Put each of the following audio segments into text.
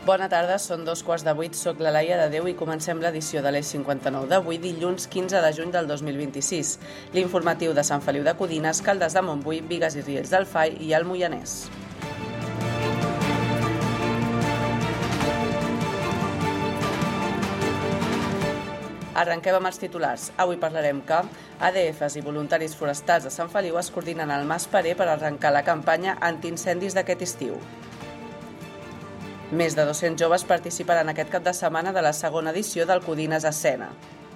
Bona tarda, són 7:15, soc la Laia de Déu i comencem l'edició de l'Eix 59 d'avui, dilluns 15 de juny del 2026. L'informatiu de Sant Feliu de Codines, Caldes de Montbui, Bigues i Riells del Fai i el Moianès. Arrenquem amb els titulars. Avui parlarem que ADFs i voluntaris forestals de Sant Feliu es coordinen al Mas Parer per arrencar la campanya antiincendis d'aquest estiu. Més de 200 joves participaran aquest cap de setmana de la segona edició del Codines Escena.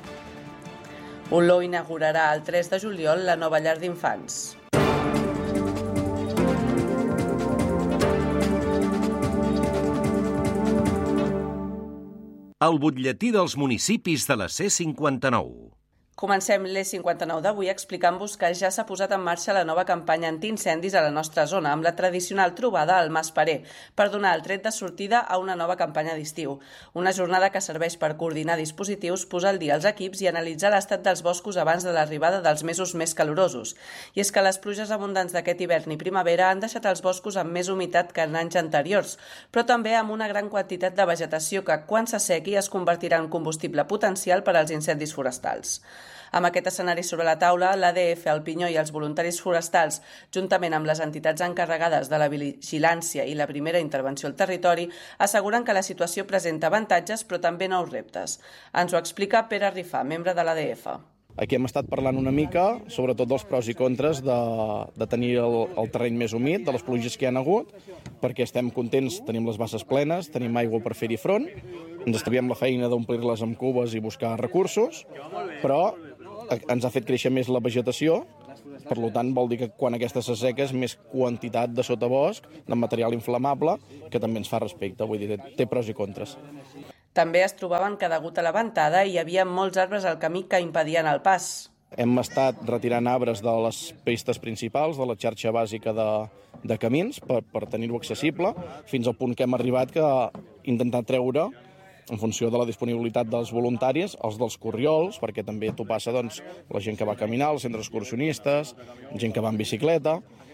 Oló inaugurarà el 3 de juliol la nova llar d'infants. El butlletí dels municipis de la C59. Comencem l'E59 d'avui explicant-vos que ja s'ha posat en marxa la nova campanya antiincendis a la nostra zona, amb la tradicional trobada al Mas Parer, per donar el tret de sortida a una nova campanya d'estiu. Una jornada que serveix per coordinar dispositius, posar al dia els equips i analitzar l'estat dels boscos abans de l'arribada dels mesos més calorosos. I és que les pluges abundants d'aquest hivern i primavera han deixat els boscos amb més humitat que en anys anteriors, però també amb una gran quantitat de vegetació que, quan s'assequi, es convertirà en combustible potencial per als incendis forestals. Amb aquest escenari sobre la taula, l'ADF, el Pinyó i els voluntaris forestals, juntament amb les entitats encarregades de la vigilància i la primera intervenció al territori, asseguren que la situació presenta avantatges però també nous reptes. Ens ho explica Pere Rifà, membre de l'ADF. Aquí hem estat parlant una mica, sobretot dels pros i contres de tenir el terreny més humit, de les pluges que hi ha hagut, perquè estem contents, tenim les basses plenes, tenim aigua per fer-hi front, ens estalviem la feina d'omplir-les amb cubes i buscar recursos, però ens ha fet créixer més la vegetació, per tant vol dir que quan aquesta s'asseca és més quantitat de sotabosc, de material inflamable, que també ens fa respecte, vull dir, té pros i contres. També es trobaven que degut a la ventada hi havia molts arbres al camí que impedien el pas. Hem estat retirant arbres de les pistes principals, de la xarxa bàsica de camins, per tenir-ho accessible, fins al punt que hem arribat que intentar treure, en funció de la disponibilitat dels voluntaris, els dels corriols, perquè també t'ho passa la gent que va caminar, els centres excursionistes, gent que va en bicicleta,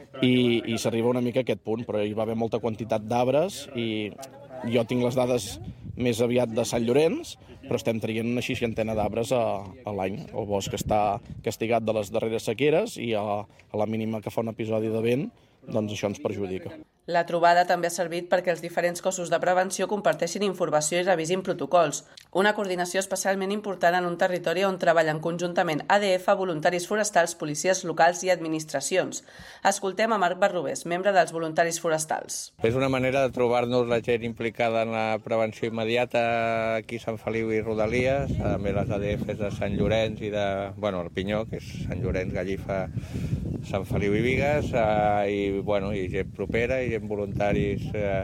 i s'arriba una mica a aquest punt, però hi va haver molta quantitat d'arbres i jo tinc les dades més aviat de Sant Llorenç, però estem traient una 60 d'arbres a l'any. El bosc està castigat de les darreres sequeres i a la mínima que fa un episodi de vent, doncs això ens perjudica. La trobada també ha servit perquè els diferents cossos de prevenció comparteixin informació i revisin protocols. Una coordinació especialment important en un territori on treballen conjuntament ADF, voluntaris forestals, policies locals i administracions. Escoltem a Marc Barrubés, membre dels voluntaris forestals. És una manera de trobar-nos la gent implicada en la prevenció immediata aquí a Sant Feliu i Rodalies, també les ADFs de Sant Llorenç i el Pinyó, que és Sant Llorenç, Gallifa, Sant Feliu i Bigues, i gent propera i gent voluntaris,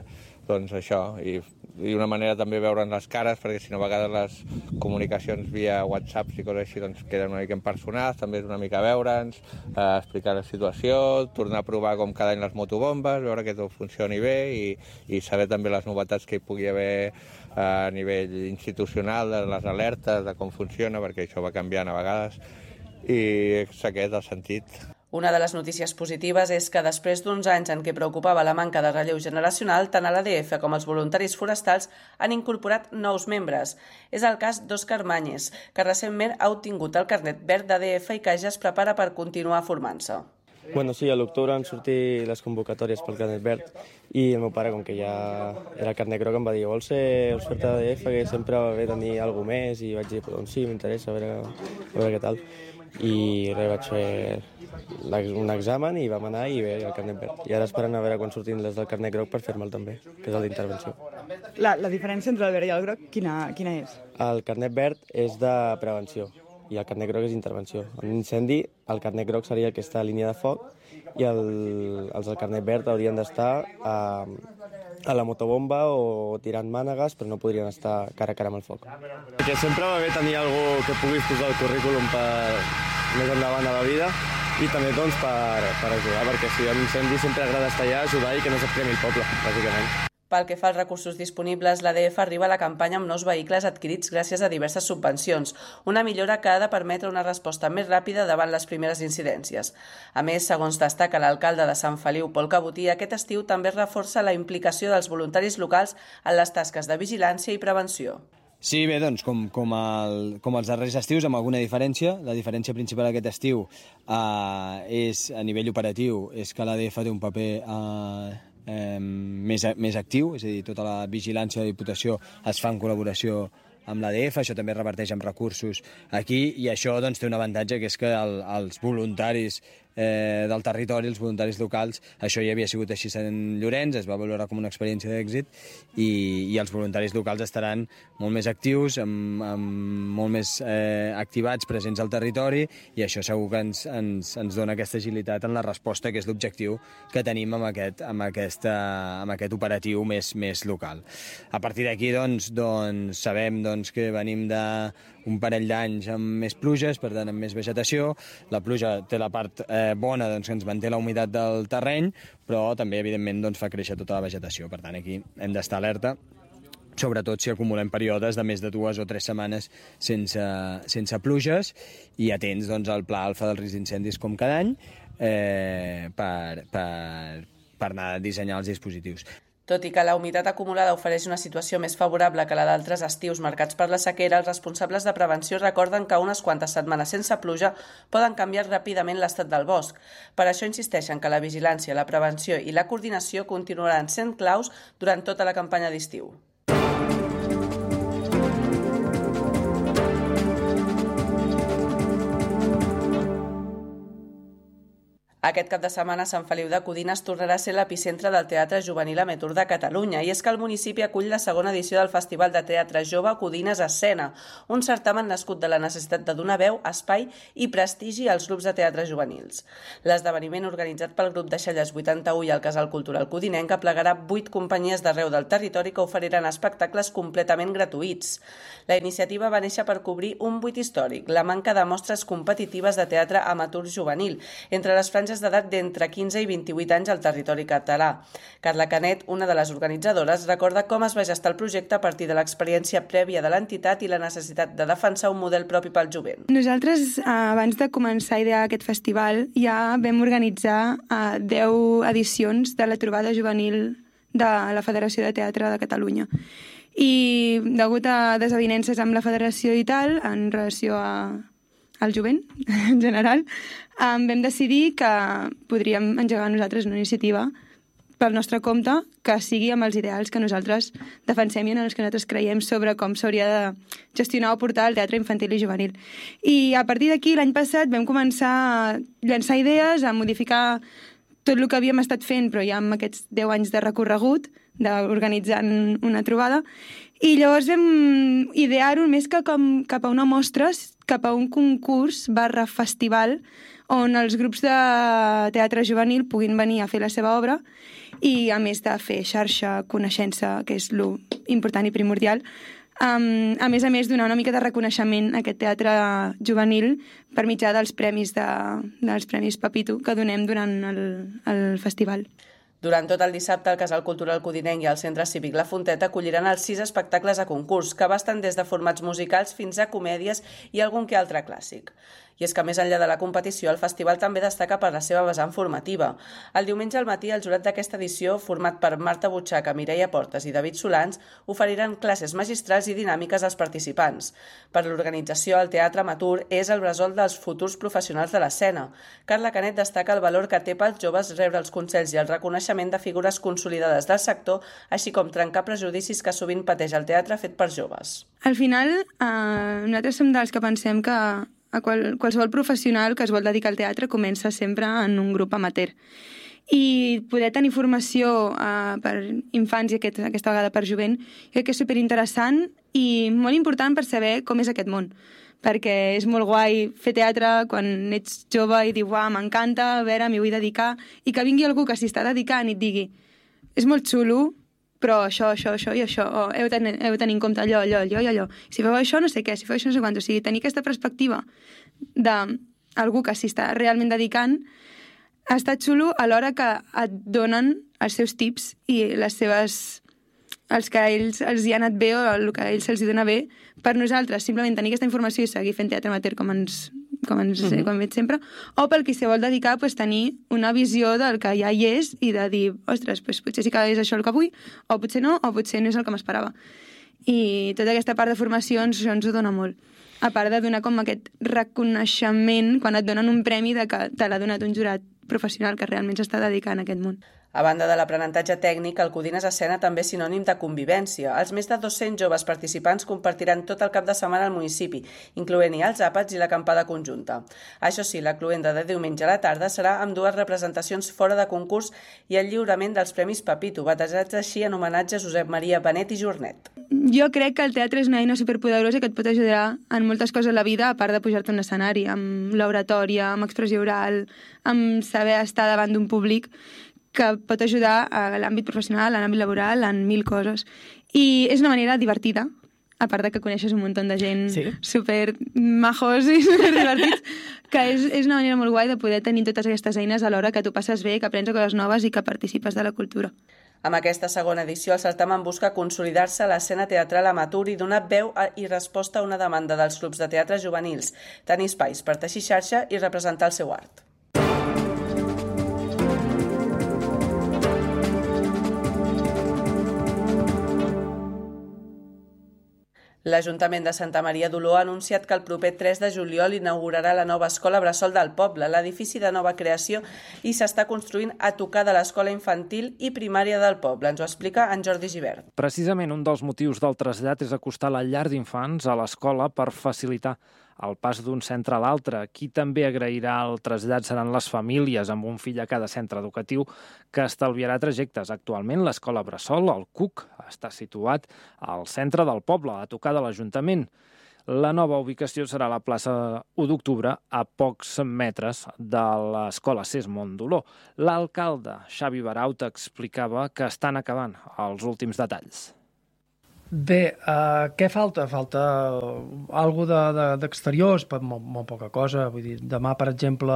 i una manera també veure'n les cares, perquè si no a vegades les comunicacions via WhatsApp i coses així queden una mica impersonals, també és una mica veure'ns, explicar la situació, tornar a provar com cada any les motobombes, veure que tot funcioni bé i saber també les novetats que hi pugui haver a nivell institucional, de les alertes, de com funciona, perquè això va canviant a vegades, i és aquest el sentit. Una de les notícies positives és que després d'uns anys en què preocupava la manca de relleu generacional, tant a l'ADF com els voluntaris forestals han incorporat nous membres. És el cas d'Òscar Mañez, que recentment ha obtingut el carnet verd d'ADF i que ja es prepara per continuar formant-se. Sí, a l'octubre han sortit les convocatòries pel carnet verd i el meu pare, com que ja era el carnet groc, em va dir vols fer-te ADF, que sempre va bé tenir alguna més, i vaig dir, doncs sí, m'interessa, a veure què tal. I vaig fer un examen i vam anar i bé, el carnet verd. I ara esperant a veure quan surtin les del carnet groc per fer-me'l també, que és el d'intervenció. La diferència entre el verd i el groc, quina és? El carnet verd és de prevenció i el carnet groc és d'intervenció. En un incendi, el carnet groc seria el que està a línia de foc i els del carnet verd haurien d'estar a la motobomba o tirant mànegues, però no podrien estar cara a cara amb el foc. Perquè sempre va bé tenir algú que puguis posar al currículum per més endavant a la vida i també per ajudar, perquè si hi ha un incendi sempre agrada estar allà, ajudar i que no se't cremi el poble, bàsicament. Pel que fa als recursos disponibles, l'ADF arriba a la campanya amb nous vehicles adquirits gràcies a diverses subvencions, una millora que ha de permetre una resposta més ràpida davant les primeres incidències. A més, segons destaca l'alcalde de Sant Feliu, Pol Cabotí, aquest estiu també es reforça la implicació dels voluntaris locals en les tasques de vigilància i prevenció. Sí, bé, doncs, com els darrers estius, amb alguna diferència. La diferència principal d'aquest estiu és, a nivell operatiu, és que l'ADF té un paper més actiu, és a dir, tota la vigilància de la Diputació es fa en col·laboració amb l'ADF, això també reverteix en recursos aquí, i això doncs, té un avantatge, que és que els voluntaris del territori, els voluntaris locals, això ja havia sigut així a Sant Llorenç, es va valorar com una experiència d'èxit, i els voluntaris locals estaran molt més actius, molt més activats, presents al territori, i això segur que ens dona aquesta agilitat en la resposta, que és l'objectiu que tenim amb aquest operatiu més local. A partir d'aquí doncs, sabem que venim d'un parell d'anys amb més pluges, per tant amb més vegetació. La pluja té la part bona, que ens manté la humitat del terreny, però també evidentment fa créixer tota la vegetació. Per tant, aquí hem d'estar alerta, sobretot si acumulem períodes de més de 2 o 3 setmanes sense pluges, i atents al Pla Alfa del risc d'incendis com cada any per anar a dissenyar els dispositius. Tot i que la humitat acumulada ofereix una situació més favorable que la d'altres estius marcats per la sequera, els responsables de prevenció recorden que unes quantes setmanes sense pluja poden canviar ràpidament l'estat del bosc. Per això insisteixen que la vigilància, la prevenció i la coordinació continuaran sent claus durant tota la campanya d'estiu. Aquest cap de setmana, Sant Feliu de Codines tornarà a ser l'epicentre del Teatre Juvenil Amateur de Catalunya, i és que el municipi acull la segona edició del Festival de Teatre Jove Codines Escena, un certamen nascut de la necessitat de donar veu, espai i prestigi als grups de teatre juvenils. L'esdeveniment, organitzat pel grup de Xalles 81 i el Casal Cultural Codinenc, aplegarà 8 companyies d'arreu del territori que oferiran espectacles completament gratuïts. La iniciativa va néixer per cobrir un buit històric, la manca de mostres competitives de teatre amateur juvenil, entre les franges d'edat d'entre 15 i 28 anys al territori català. Carla Canet, una de les organitzadores, recorda com es va gestar el projecte a partir de l'experiència prèvia de l'entitat i la necessitat de defensar un model propi pel jovent. Nosaltres, abans de començar a idear aquest festival, ja vam organitzar 10 edicions de la trobada juvenil de la Federació de Teatre de Catalunya. I, degut a desavinences amb la federació i tal, en relació al jovent, en general, vam decidir que podríem engegar nosaltres una iniciativa pel nostre compte que sigui amb els ideals que nosaltres defensem i en els que nosaltres creiem sobre com s'hauria de gestionar o portar el teatre infantil i juvenil. I a partir d'aquí, l'any passat, vam començar a llançar idees, a modificar tot el que havíem estat fent, però ja amb aquests 10 anys de recorregut, d'organitzant una trobada, i llavors vam idear-ho més que cap a una mostra, cap a un concurs / festival on els grups de teatre juvenil puguin venir a fer la seva obra i, a més de fer xarxa, coneixença, que és lo important i primordial, a més donar una mica de reconeixement a aquest teatre juvenil per mitjà dels premis Pepito que donem durant el festival. Durant tot el dissabte, el Casal Cultural Codinenc i el Centre Cívic La Fonteta acolliran els 6 espectacles a concurs, que abasten des de formats musicals fins a comèdies i algun que altre clàssic. I és que, més enllà de la competició, el festival també destaca per la seva vessant formativa. El diumenge al matí, el jurat d'aquesta edició, format per Marta Butxaca, Mireia Portes i David Solans, oferiran classes magistrals i dinàmiques als participants. Per l'organització, el teatre amateur és el bressol dels futurs professionals de l'escena. Carla Canet destaca el valor que té pels joves rebre els consells i el reconeixement de figures consolidades del sector, així com trencar prejudicis que sovint pateix el teatre fet per joves. Al final, nosaltres som dels que pensem que qualsevol professional que es vol dedicar al teatre comença sempre en un grup amateur. I poder tenir formació per infants i aquesta vegada per jovent crec que és superinteressant i molt important per saber com és aquest món. Perquè és molt guai fer teatre quan ets jove i dius, m'encanta, a veure, m'hi vull dedicar, i que vingui algú que s'hi està dedicant i et digui, és molt xulo, però això i això, heu de tenir en compte allò i allò. Si feu això, no sé què, si feu això, no sé quant. O sigui, tenir aquesta perspectiva d'algú que s'hi està realment dedicant està xulo a l'hora que et donen els seus tips i les seves els que a ells els hi ha anat bé o el que a ells se'ls dona bé. Per nosaltres, simplement tenir aquesta informació i seguir fent teatre amateur com hem fet sempre, o pel qui s'hi vol dedicar, tenir una visió del que ja hi és i de dir, ostres, potser sí que és això el que vull, o potser no és el que m'esperava. I tota aquesta part de formació ens ho dona molt. A part de donar com aquest reconeixement quan et donen un premi de que te l'ha donat un jurat professional que realment s'està dedicant a aquest món. A banda de l'aprenentatge tècnic, el Codines Escena també és sinònim de convivència. Els més de 200 joves participants compartiran tot el cap de setmana al municipi, incloent-hi els àpats i l'acampada conjunta. Això sí, la cluenda de diumenge a la tarda serà amb 2 representacions fora de concurs i el lliurament dels Premis Pepito, batejats així en homenatge a Josep Maria Benet i Jornet. Jo crec que el teatre és una eina superpoderosa que et pot ajudar en moltes coses a la vida, a part de pujar-te a un escenari, amb l'oratòria, amb expressió oral, amb saber estar davant d'un públic, que pot ajudar a l'àmbit professional, a l'àmbit laboral, en 1000 coses. I és una manera divertida, a part de que coneixes un munt de gent super majos i super divertits, que és una manera molt guai de poder tenir totes aquestes eines alhora que tu passes bé, que aprens coses noves i que participes de la cultura. Amb aquesta segona edició, el certamen busca consolidar-se a l'escena teatral amateur i donar veu i resposta a una demanda dels clubs de teatre juvenils, tenir espais per teixir xarxa i representar el seu art. L'Ajuntament de Santa Maria d'Oló ha anunciat que el proper 3 de juliol inaugurarà la nova escola Bressol del Poble, l'edifici de nova creació, i s'està construint a tocar de l'escola infantil i primària del poble. Ens ho explica en Jordi Gibert. Precisament un dels motius del trasllat és acostar la llar d'infants a l'escola per facilitar el pas d'un centre a l'altre. Qui també agrairà el trasllat seran les famílies amb un fill a cada centre educatiu, que estalviarà trajectes. Actualment, l'escola Bressol, el CUC, està situat al centre del poble, a tocar de l'Ajuntament. La nova ubicació serà a la plaça 1 d'octubre, a pocs metres de l'escola Sesmont d'Oló. L'alcalde, Xavi Baraut, explicava que estan acabant els últims detalls. Bé, què falta? Falta alguna d'exteriors, molt poca cosa. Vull dir, demà, per exemple,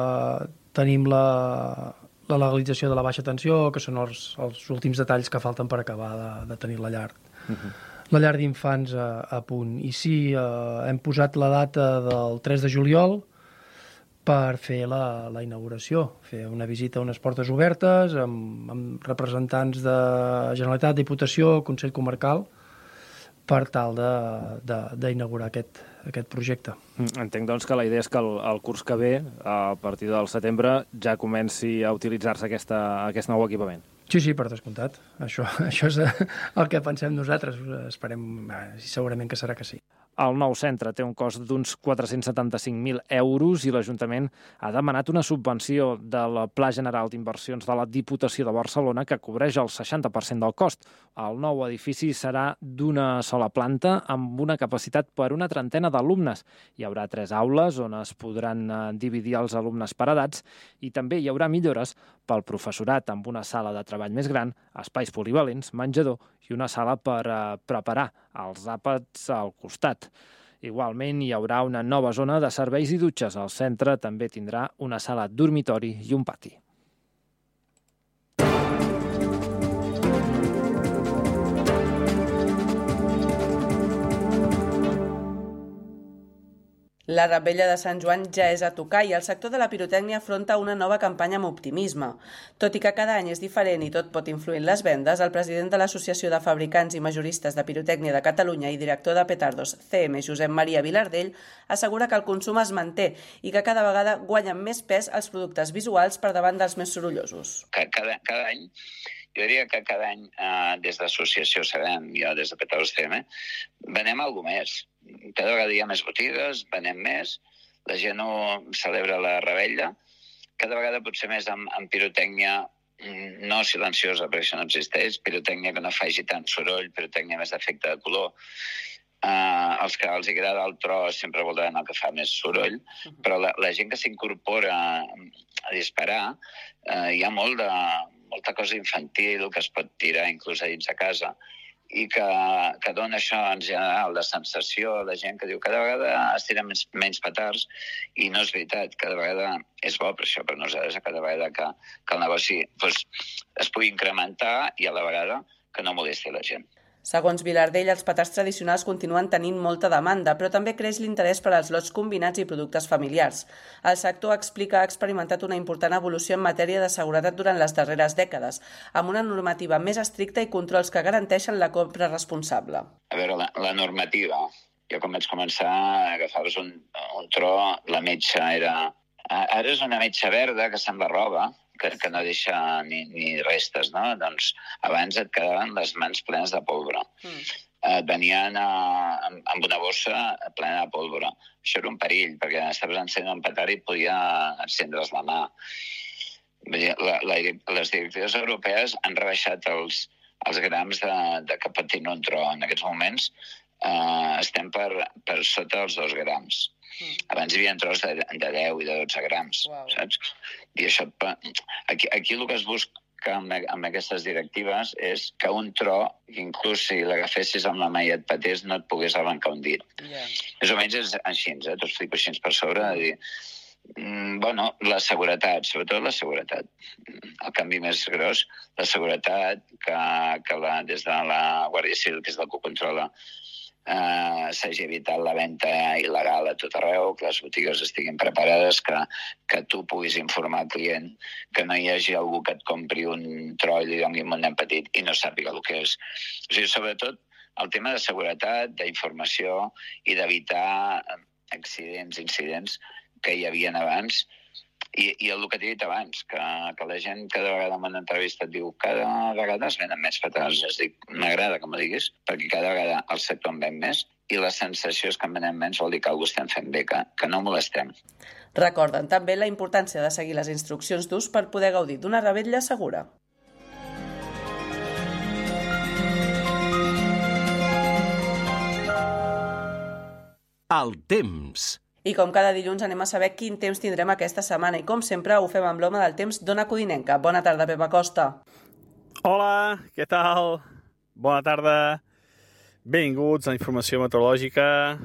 tenim la legalització de la baixa tensió, que són els últims detalls que falten per acabar de tenir la llar. La llar d'infants a punt. I sí, hem posat la data del 3 de juliol per fer la inauguració, fer una visita a unes portes obertes amb representants de Generalitat, Diputació, Consell Comarcal, per tal d'inaugurar aquest projecte. Entenc, doncs, que la idea és que el curs que ve, a partir del setembre, ja comenci a utilitzar-se aquest nou equipament. Sí, per descomptat. Això és el que pensem nosaltres. Esperem, segurament que serà que sí. El nou centre té un cost d'uns 475.000 euros i l'Ajuntament ha demanat una subvenció del Pla General d'Inversions de la Diputació de Barcelona que cobreix el 60% del cost. El nou edifici serà d'una sola planta amb una capacitat per una trentena d'alumnes. Hi haurà 3 aules on es podran dividir els alumnes per edats i també hi haurà millores pel professorat amb una sala de treball més gran, espais polivalents, menjador i una sala per preparar els àpats al costat. Igualment, hi haurà una nova zona de serveis i dutxes. El centre també tindrà una sala dormitori i un pati. La Revetlla de Sant Joan ja és a tocar i el sector de la pirotècnia afronta una nova campanya amb optimisme. Tot i que cada any és diferent i tot pot influir en les vendes, el president de l'Associació de Fabricants i Majoristes de Pirotècnia de Catalunya i director de petardos CM, Josep Maria Vilardell, assegura que el consum es manté i que cada vegada guanyen més pes els productes visuals per davant dels més sorollosos. Cada any, jo diria que cada any, des d'associació sabem, jo des de petardos CM, venem alguna més. Cada vegada hi ha més botigues, venem més, la gent celebra la Revetlla, cada vegada potser més amb pirotècnia no silenciosa, perquè això no existeix, pirotècnia que no faci tant soroll, pirotècnia més d'efecte de color. Els que els agrada el tro sempre voldran el que fa més soroll, però la gent que s'incorpora a disparar, hi ha molta cosa infantil que es pot tirar inclús a dins de casa, i que dona això en general la sensació de gent que diu cada vegada es tiren menys petards i no és veritat, cada vegada és bo per això per nosaltres, cada vegada que el negoci es pugui incrementar i a la vegada no molesti la gent. Segons Vilardell, els petards tradicionals continuen tenint molta demanda, però també creix l'interès per als lots combinats i productes familiars. El sector explica que ha experimentat una important evolució en matèria de seguretat durant les darreres dècades, amb una normativa més estricta i controls que garanteixen la compra responsable. A veure, la normativa. Jo quan vaig començar, agafaves un tro, la metxa era... Ara és una metxa verda que sembla roba, que no deixa ni restes, no? Doncs abans et quedaven les mans plenes de pólvora. Et venien amb una bossa plena de pólvora. Això era un perill, perquè estaves encendent un petard i podia encendre's la mà. Les directives europees han rebaixat els grams de que patin un tro. En aquests moments estem per sota els 2 grams. Abans hi havia tros de 10 i de 12 grams, saps? I això, aquí el que es busca amb aquestes directives és que un tro, inclús si l'agafessis amb la mà i et patés, no et pogués arrencar un dit. Més o menys és així, t'ho explico així per sobre, de dir, la seguretat, sobretot la seguretat. El canvi més gros, la seguretat que des de la Guàrdia Civil, que és el que controla, s'hagi evitat la venda il·legal a tot arreu, que les botigues estiguin preparades, que tu puguis informar al client, que no hi hagi algú que et compri un tro i li doni un nen petit i no sàpiga el que és. O sigui, sobretot, el tema de seguretat, d'informació i d'evitar accidents, incidents que hi havia abans. I el que t'he dit abans, que la gent cada vegada en una entrevista et diu cada vegada es venen més petards. És dir, m'agrada que m'ho diguis, perquè cada vegada el sector en ven més i la sensació és que en venem menys vol dir que algú estem fent bé, que no molestem. Recorden també la importància de seguir les instruccions d'ús per poder gaudir d'una revetlla segura. El temps. I com cada dilluns anem a saber quin temps tindrem aquesta setmana i com sempre ho fem amb l'home del temps d'Ona Codinenca. Bona tarda, Pep Acosta. Hola, què tal? Bona tarda. Benvinguts a la informació meteorològica